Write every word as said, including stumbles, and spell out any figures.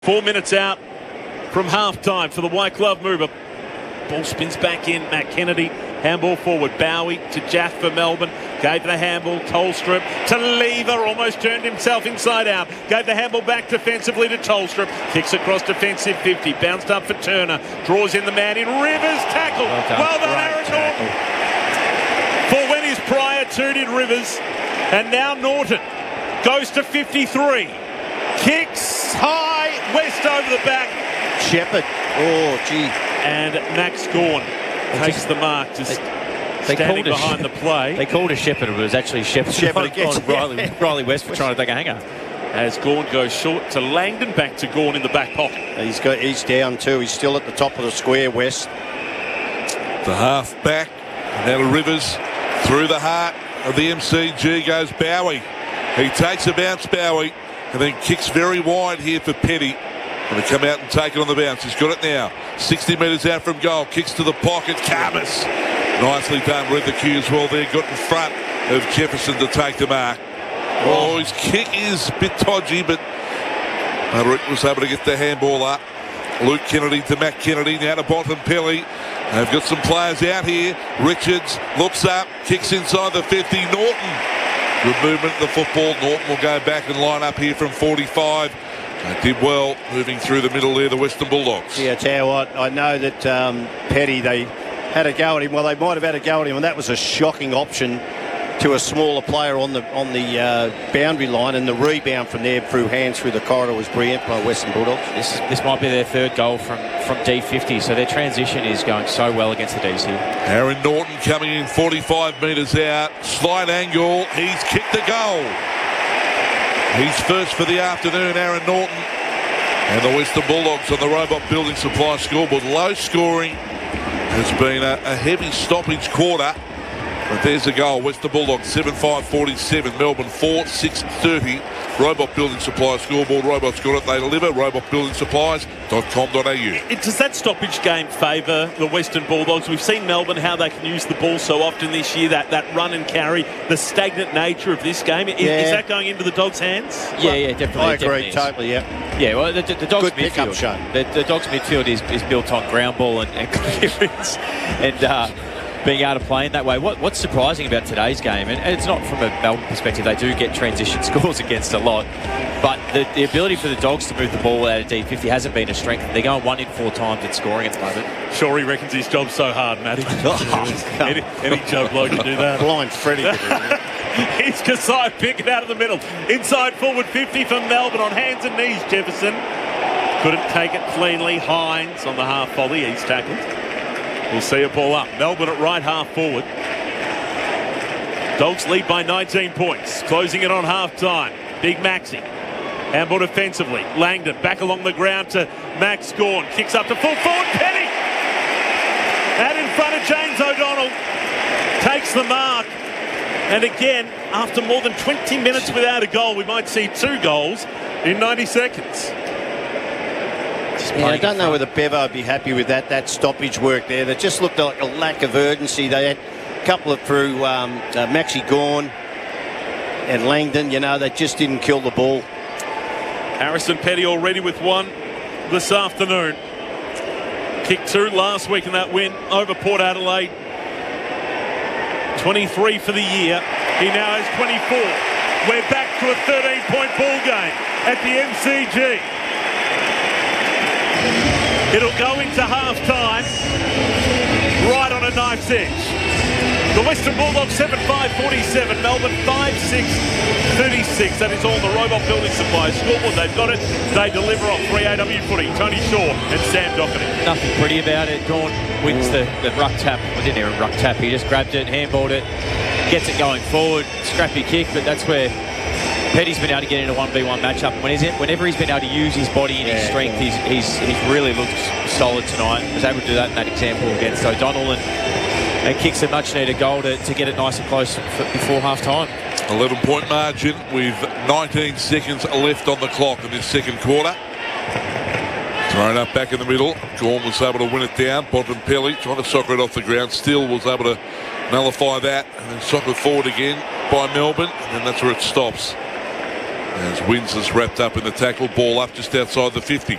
Four minutes out from half-time for the white glove mover. Ball spins back in. Matt Kennedy, handball forward. Bowie to Jaff for Melbourne. Gave the handball. Tolstrup to Lever. Almost turned himself inside out. Gave the handball back defensively to Tolstrup. Kicks across defensive fifty. Bounced up for Turner. Draws in the man in. Rivers tackle. Well done, well done Aaron tackle. Norton. For when his prior two did Rivers. And now Norton goes to fifty-three. Kicks high. West over the back. Shepherd. Oh, gee. And Max Gawn takes the mark, just they, they standing behind the play. They called a Shepherd, but it was actually Shepherd, Shepherd against Riley, yeah. Riley West for trying to take a hanger. As Gawn goes short to Langdon, back to Gawn in the back pocket. He's got. He's down too. He's still at the top of the square, West. The half back. And now to Rivers. Through the heart of the M C G goes Bowie. He takes a bounce, Bowie. And then kicks very wide here for Petty. Going to come out and take it on the bounce. He's got it now. sixty metres out from goal. Kicks to the pocket. Carmus. Nicely done. Read the cues well there. Got in front of Jefferson to take the mark. Oh, his kick is a bit dodgy, but Rick was able to get the handball up. Luke Kennedy to Matt Kennedy. Now to Bontempelli. They've got some players out here. Richards looks up. Kicks inside the fifty. Norton. Good movement of the football. Norton will go back and line up here from forty-five. They did well moving through the middle there, the Western Bulldogs. Yeah, I tell you what, I know that um, Petty, they had a go at him. Well, they might have had a go at him, and that was a shocking option to a smaller player on the on the uh, boundary line, and the rebound from there through hands through the corridor was brilliant by Western Bulldogs. This this might be their third goal from, from D fifty, so their transition is going so well against the D's here. Aaron Norton coming in forty-five metres out. Slight angle. He's kicked the goal. He's first for the afternoon, Aaron Norton. And the Western Bulldogs on the Robot Building Supply scoreboard. Low scoring. Has been a, a heavy stoppage quarter. But there's a goal. Western Bulldogs seven five forty-seven. Melbourne four six thirty. Robot Building Supply scoreboard. Robots got it. They deliver. robot building supplies dot com dot a u. Does that stoppage game favour the Western Bulldogs? We've seen Melbourne, how they can use the ball so often this year, that, that run and carry, the stagnant nature of this game. Is, yeah. is that going into the Dogs' hands? Yeah, yeah, definitely. I agree, definitely totally, yeah. Yeah, well, the, the, the Dogs' Good pickup, midfield, Shane. the, the Dogs' midfield is, is built on ground ball and, and clearance and uh, being able to play in that way. What, what's surprising about today's game, and, and it's not from a Melbourne perspective, they do get transition scores against a lot, but the, the ability for the Dogs to move the ball out of D fifty hasn't been a strength. They're going one in four times in scoring at the moment. Sure, he reckons his job's so hard, Matty. any, any Joe bloke can do that. Blind Freddie could do that. He's Kasai picking out of the middle. Inside forward fifty for Melbourne on hands and knees. Jefferson couldn't take it cleanly. Hines on the half volley. He's tackled. We'll see a ball up. Melbourne at right half forward. Dogs lead by nineteen points. Closing it on half time. Big Maxi. Handball defensively. Langdon back along the ground to Max Gawn. Kicks up to full forward. Petty. And in front of James O'Donnell. Takes the mark. And again, after more than twenty minutes without a goal, we might see two goals in ninety seconds. Yeah, I don't know whether Bevo would be happy with that that stoppage work there. That just looked like a lack of urgency. They had a couple of through um, uh, Maxi Gawn and Langdon. You know, they just didn't kill the ball. Harrison Petty already with one this afternoon. Kicked two last week in that win over Port Adelaide. twenty-three for the year. He now has twenty-four. We're back to a thirteen-point ball game at the M C G. It'll go into half-time right on a knife's edge. The Western Bulldogs seven five forty-seven, Melbourne five six thirty-six. That is all the Robot Building Supply scoreboard. They've got it. They deliver off three A W footy. Tony Shaw and Sam Doherty. Nothing pretty about it. Gawn wins the, the ruck tap. Well, didn't even ruck tap. He just grabbed it, handballed it, gets it going forward. Scrappy kick, but that's where Petty's been able to get into a one v one matchup. When he's in, whenever he's been able to use his body and his strength, he's, he's, he's really looked solid tonight. He was able to do that in that example against O'Donnell and, and kicks a much-needed goal to, to get it nice and close for, before half-time. eleven-point margin with nineteen seconds left on the clock in this second quarter. Thrown up back in the middle. Gawn was able to win it down. Bontempelli trying to soccer it off the ground. Still was able to nullify that and then soccer forward again by Melbourne. And that's where it stops. As Windsor's wrapped up in the tackle, ball up just outside the fifty.